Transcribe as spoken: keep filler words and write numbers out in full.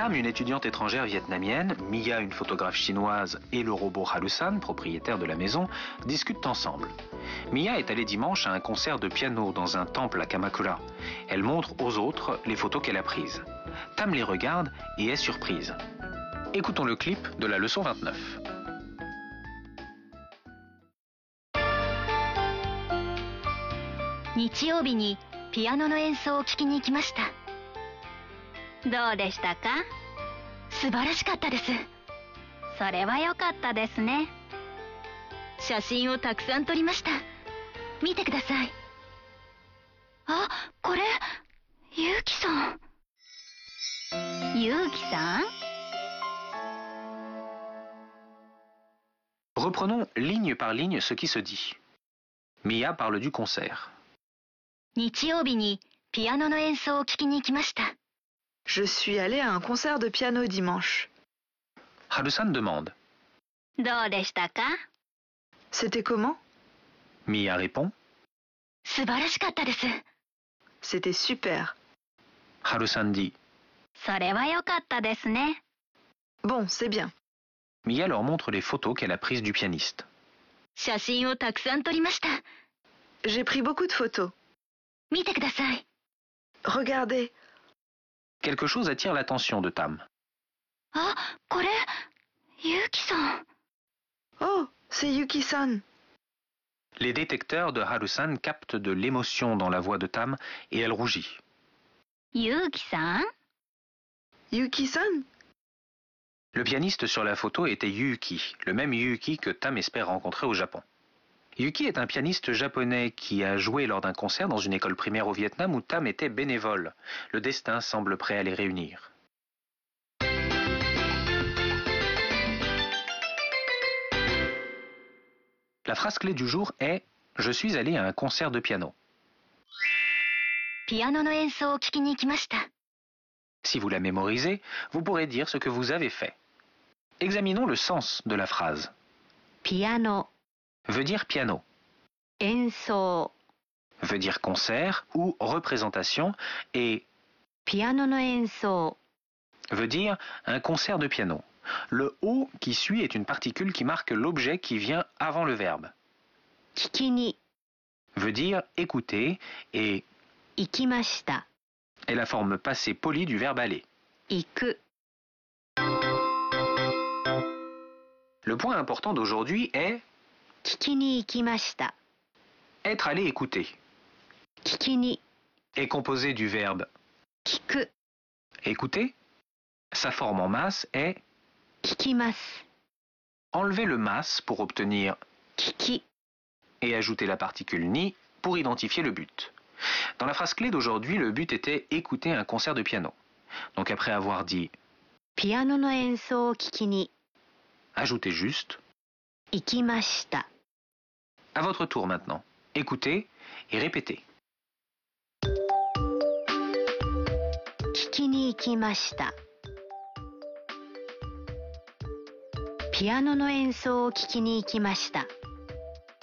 Tam, une étudiante étrangère vietnamienne, Mia, une photographe chinoise et le robot Harusan, propriétaire de la maison, discutent ensemble. Mia est allée dimanche à un concert de piano dans un temple à Kamakura. Elle montre aux autres les photos qu'elle a prises. Tam les regarde et est surprise. Écoutons le clip de la leçon vingt-neuf. Nichiyoubi, ピアノの演奏を聞きに行きました。どうでしたか？素晴らしかったです。それは良かったですね。写真をたくさん撮りました。見てください。あ、これ、ゆうきさん。ゆうきさん？ Reprenons ligne par ligne ce qui se dit. Mia parle du concert. 日曜日にピアノの演奏を聞きに行きました。 Je suis allée à un concert de piano dimanche. Harusan demande. どうでしたか？ C'était comment? Mia répond. 素晴らしかったです。 C'était super. Harusan dit. それは良かったですね。 Bon, c'est bien. Mia leur montre les photos qu'elle a prises du pianiste. 写真をたくさん撮りました。 J'ai pris beaucoup de photos. 見てください。 Regardez. Quelque chose attire l'attention de Tam. あ、これ、ゆうきさん。 Oh, c'est Yuki-san. Les détecteurs de Harusan captent de l'émotion dans la voix de Tam et elle rougit. ゆうきさん？ Yuki-san? Le pianiste sur la photo était Yuki, le même Yuki que Tam espère rencontrer au Japon. Yuki est un pianiste japonais qui a joué lors d'un concert dans une école primaire au Vietnam où Tam était bénévole. Le destin semble prêt à les réunir. La phrase clé du jour est « Je suis allé à un concert de piano ». ピアノの演奏を聞きに行きました。 Si vous la mémorisez, vous pourrez dire ce que vous avez fait. Examinons le sens de la phrase. ピアノ Veut dire piano, 演奏 veut dire concert ou représentation et ピアノの演奏 veut dire un concert de piano. Le O qui suit est une particule qui marque l'objet qui vient avant le verbe. 聞きに Veut dire écouter et 行きました。 est la forme passée polie du verbe aller. 行く Le point important d'aujourd'hui est 聞きに行きました。 être allé écouter. 聞きに Est composé du verbe 聞く écouter. Sa forme en masse est 聞きます。 enlever le mas pour obtenir 聞き et ajouter la particule ni pour identifier le but. Dans la phrase clé d'aujourd'hui, le but était écouter un concert de piano. Donc après avoir dit ピアノの演奏を聞きに ajoutez juste 行きました。 à votre tour maintenant. Écoutez et répétez. 聞きに行きました。ピアノの演奏を聞きに行きました。